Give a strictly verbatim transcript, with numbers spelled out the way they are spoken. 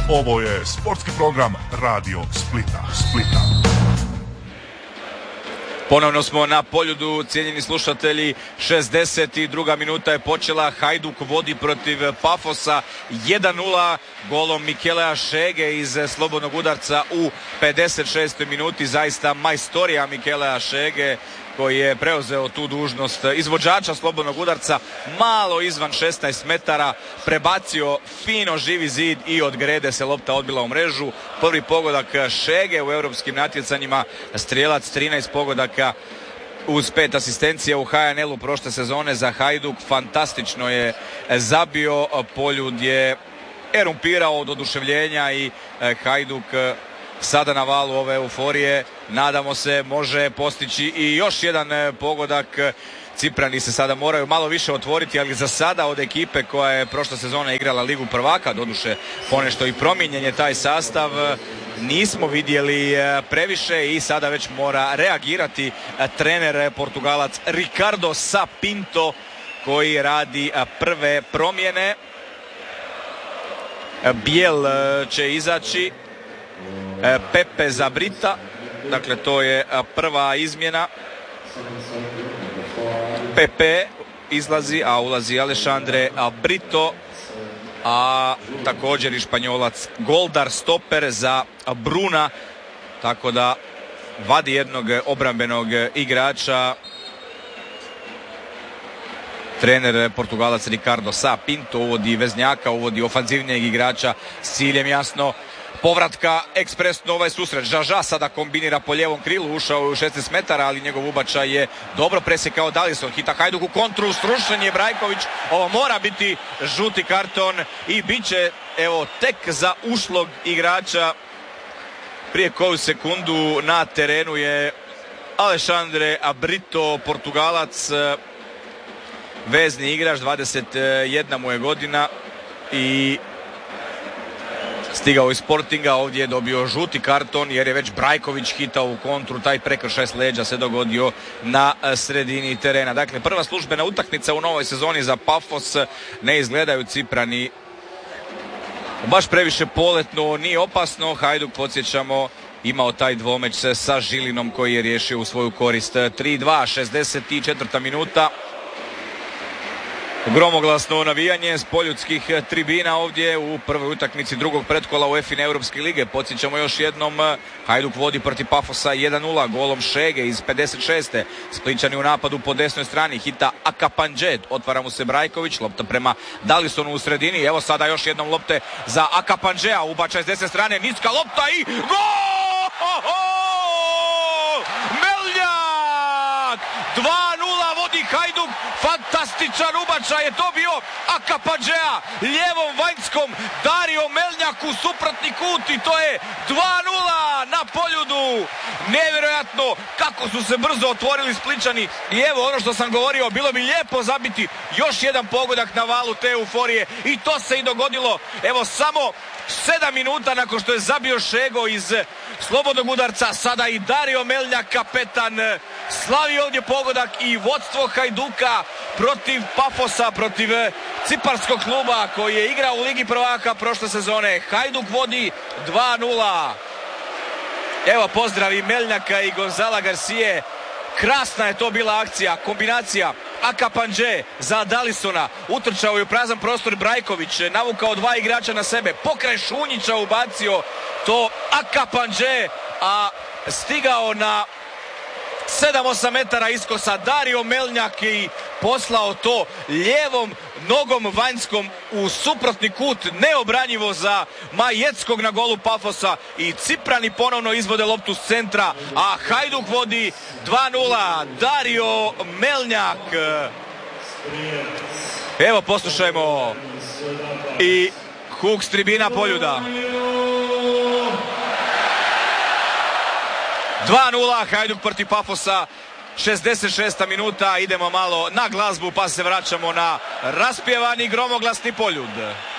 Ovo je sportski program Radio Splita. Splita. Ponovno smo na Poljudu, cijenjeni slušatelji, šezdeset druga minuta je počela, Hajduk vodi protiv Pafosa jedan nula golom Mikelea Šege iz slobodnog udarca u pedeset šestoj minuti, zaista majstorija Mikelea Šege koji je preuzeo tu dužnost izvođača slobodnog udarca, malo izvan šesnaest metara, prebacio fino živi zid i od grede se lopta odbila u mrežu. Prvi pogodak Šege u europskim natjecanjima, strijelac, trinaest pogodaka uz pet asistencija u H N L-u prošle sezone za Hajduk. Fantastično je zabio, Poljud je erumpirao od oduševljenja i Hajduk sada na valu ove euforije, nadamo se, može postići i još jedan pogodak. Ciprani se sada moraju malo više otvoriti, ali za sada od ekipe koja je prošla sezona igrala Ligu prvaka, doduše ponešto i promijenjen je taj sastav, nismo vidjeli previše i sada već mora reagirati trener Portugalac Ricardo Sá Pinto koji radi prve promjene. Bijel će izaći, Pepe za Brita, dakle to je prva izmjena. Pepe izlazi, a ulazi Alexandre Brito, a također i Španjolac Goldar stoper za Bruna, tako da vadi jednog obrambenog igrača trener Portugalac Ricardo Sá Pinto, uvodi veznjaka, uvodi ofanzivnijeg igrača s ciljem jasno povratka ekspresno ovaj susret. Žaža sada kombinira po lijevom krilu, ušao u šesnaest metara, ali njegov ubačaj je dobro presjekao Dalison. Hita Hajduk u kontru, srušen je Brajković, ovo mora biti žuti karton i bit će evo tek za ušlog igrača. Prije koju sekundu na terenu je Alexandre Brito, Portugalac, vezni igrač, dvadeset jedna mu je godina i stigao iz Sportinga, ovdje je dobio žuti karton jer je već Brajković hitao u kontru, taj prekršaj s leđa se dogodio na sredini terena. Dakle, prva službena utakmica u novoj sezoni za Pafos, ne izgledaju Ciprani baš previše poletno, nije opasno. Hajduk, podsjećamo, imao taj dvomeć sa Žilinom koji je riješio u svoju korist. tri dva, šezdeset četvrta minuta. Gromoglasno navijanje s poljudskih tribina ovdje u prvoj utakmici drugog pretkola UEFA Europske lige. Podsjećamo još jednom, Hajduk vodi protiv Pafosa jedan nula golom Šege iz pedeset šeste. Spličani u napadu po desnoj strani, hita Akapanđet, otvara mu se Brajković, lopta prema Dalisonu u sredini. Evo sada još jednom lopte za Akapanđea, ubačaj s desne strane, niska lopta i gol! Meljak! dva nula vodi Hajduk, fantastičan ubačaj je to bio Akapanđea, lijevom vanjskom Dario Meljak u suprotni kut i to je dva nula na Poljudu. Nevjerojatno kako su se brzo otvorili Spličani i evo ono što sam govorio, bilo bi lijepo zabiti još jedan pogodak na valu te euforije i to se i dogodilo. Evo samo sedam minuta nakon što je zabio Šego iz slobodnog udarca, sada i Dario Meljak, kapetan, slavi ovdje pogodak i vodstvo Hajduka protiv Pafosa, protiv ciparskog kluba koji je igrao u Ligi prvaka prošle sezone. Hajduk vodi dva nula. Evo pozdravi Meljaka i Gonzala Garcije. Krasna je to bila akcija, kombinacija Akapanđe za Dalisona, utrčao je u prazan prostor Brajković, navukao dva igrača na sebe, pokraj Šunjića ubacio to Akapanđe, a stigao na sedam osam metara iskosa Dario Meljak i poslao to lijevom nogom vanjskom u suprotni kut, neobranjivo za Majeckog na golu Pafosa i Ciprani ponovno izvode loptu s centra, a Hajduk vodi dva nula. Dario Meljak. Evo poslušajmo i huk s tribina Poljuda. dva nula Hajduk protiv Pafosa, šezdeset šesta minuta, idemo malo na glazbu pa se vraćamo na raspjevani gromoglasni Poljud.